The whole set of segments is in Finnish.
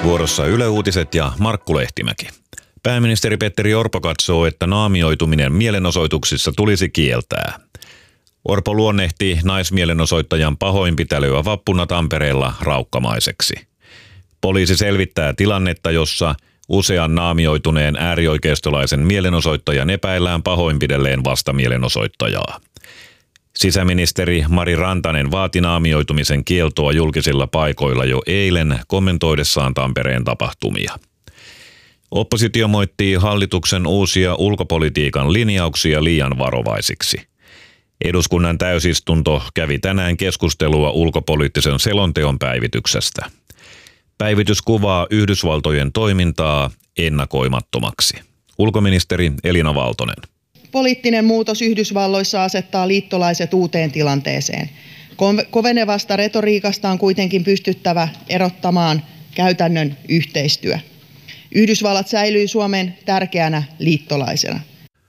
Vuorossa Yle Uutiset ja Markku Lehtimäki. Pääministeri Petteri Orpo katsoo, että naamioituminen mielenosoituksissa tulisi kieltää. Orpo luonnehti naismielenosoittajan pahoinpitelyä vappuna Tampereella raukkamaiseksi. Poliisi selvittää tilannetta, jossa usean naamioituneen äärioikeistolaisen mielenosoittajan epäillään pahoinpidelleen vastamielenosoittajaa. Sisäministeri Mari Rantanen vaati naamioitumisen kieltoa julkisilla paikoilla jo eilen kommentoidessaan Tampereen tapahtumia. Oppositio moittii hallituksen uusia ulkopolitiikan linjauksia liian varovaisiksi. Eduskunnan täysistunto kävi tänään keskustelua ulkopoliittisen selonteon päivityksestä. Päivitys kuvaa Yhdysvaltojen toimintaa ennakoimattomaksi. Ulkoministeri Elina Valtonen. Poliittinen muutos Yhdysvalloissa asettaa liittolaiset uuteen tilanteeseen. Kovenevasta retoriikasta on kuitenkin pystyttävä erottamaan käytännön yhteistyö. Yhdysvallat säilyy Suomen tärkeänä liittolaisena.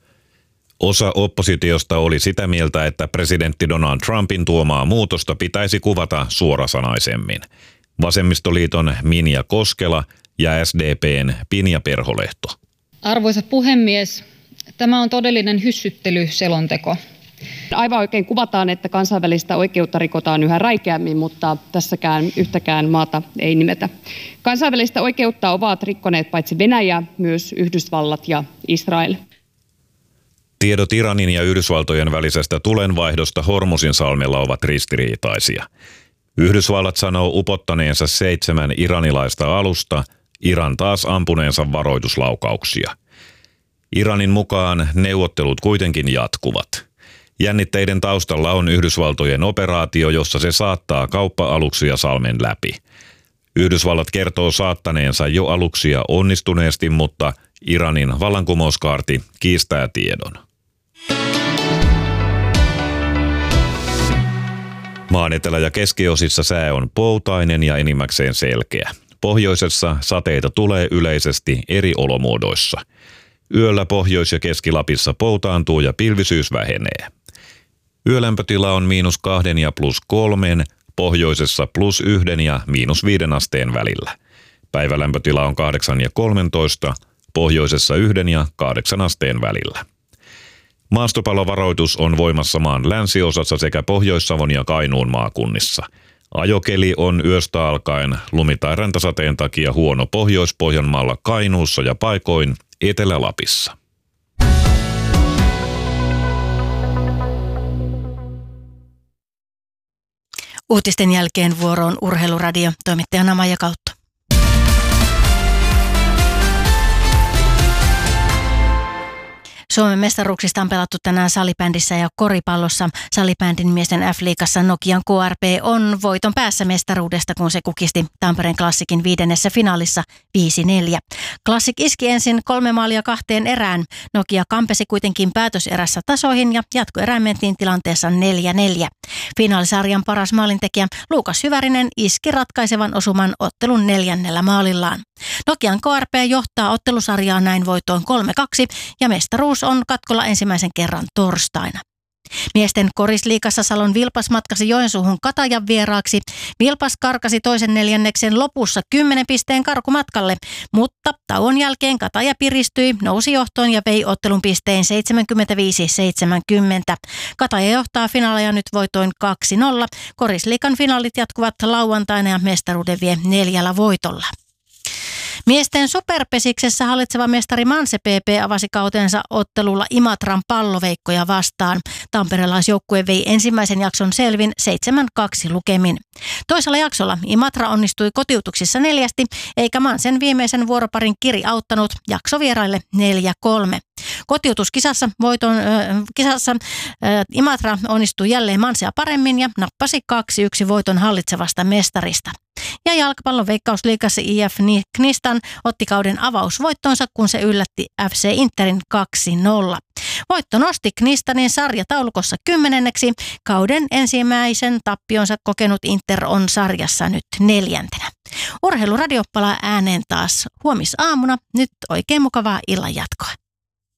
Osa oppositiosta oli sitä mieltä, että presidentti Donald Trumpin tuomaa muutosta pitäisi kuvata suorasanaisemmin. Vasemmistoliiton Minja Koskela ja SDP:n Pinja Perholehto. Arvoisa puhemies, tämä on todellinen hyssyttelyselonteko. Aivan oikein kuvataan, että kansainvälistä oikeutta rikotaan yhä räikeämmin, mutta tässäkään yhtäkään maata ei nimetä. Kansainvälistä oikeutta ovat rikkoneet paitsi Venäjä, myös Yhdysvallat ja Israel. Tiedot Iranin ja Yhdysvaltojen välisestä tulenvaihdosta Hormuzinsalmella ovat ristiriitaisia. Yhdysvallat sanoo upottaneensa 7 iranilaista alusta, Iran taas ampuneensa varoituslaukauksia. Iranin mukaan neuvottelut kuitenkin jatkuvat. Jännitteiden taustalla on Yhdysvaltojen operaatio, jossa se saattaa kauppa-aluksia salmen läpi. Yhdysvallat kertoo saattaneensa jo aluksia onnistuneesti, mutta Iranin vallankumouskaarti kiistää tiedon. Maan etelä- ja keskiosissa sää on poutainen ja enimmäkseen selkeä. Pohjoisessa sateita tulee yleisesti eri olomuodoissa. Yöllä Pohjois- ja Keski-Lapissa poutaantuu ja pilvisyys vähenee. Yölämpötila on -2 ja +3, pohjoisessa +1 ja -5 asteen välillä. Päivälämpötila on 8 ja 13, pohjoisessa 1 ja 8 asteen välillä. Maastopallovaroitus on voimassa maan länsiosassa sekä Pohjois-Savon ja Kainuun maakunnissa. Ajokeli on yöstä alkaen lumi- tai räntäsateen takia huono Pohjois-Pohjanmaalla, Kainuussa ja paikoin Etelä-Lapissa. Uutisten jälkeen vuoroon Urheiluradio, toimittajana Maija Kautto. Suomen mestaruuksista on pelattu tänään salibändissä ja koripallossa. Salibändin miesten F-liigassa Nokian KRP on voiton päässä mestaruudesta, kun se kukisti Tampereen Classicin 5. finaalissa 5-4. Classic iski ensin 3 maalia 2 erään. Nokia kampesi kuitenkin päätöserässä tasoihin ja jatkoerään mentiin tilanteessa 4-4. Finaalisarjan paras maalintekijä Luukas Hyvärinen iski ratkaisevan osuman ottelun 4. maalillaan. Nokian KRP johtaa ottelusarjaa näin voitoin 3-2 ja mestaruus on katkolla ensimmäisen kerran torstaina. Miesten korisliigassa Salon Vilpas matkasi Joensuuhun Katajan vieraaksi. Vilpas karkasi toisen neljänneksen lopussa 10 pisteen karkumatkalle, mutta tauon jälkeen Kataja piristyi, nousi johtoon ja vei ottelun pisteen 75-70. Kataja johtaa finaaleja nyt voitoin 2-0. Korisliigan finaalit jatkuvat lauantaina ja mestaruuden vie 4 voitolla. Miesten superpesiksessä hallitseva mestari Manse PP avasi kautensa ottelulla Imatran palloveikkoja vastaan. Tamperelaisjoukkue vei ensimmäisen jakson selvin 7-2 lukemin. Toisella jaksolla Imatra onnistui kotiutuksissa 4, eikä Mansen viimeisen vuoroparin kiri auttanut jaksovieraille 4-3. Kotiutuskisassa Imatra onnistui jälleen Mansea paremmin ja nappasi 2-1 voiton hallitsevasta mestarista. Ja jalkapallon veikkausliigassa IF Knistan otti kauden avausvoittonsa, kun se yllätti FC Interin 2-0. Voitto nosti Knistanin sarjataulukossa 10. Kauden ensimmäisen tappionsa kokenut Inter on sarjassa nyt 4. Urheiluradio palaa ääneen taas huomisaamuna. Nyt oikein mukavaa illan jatkoa.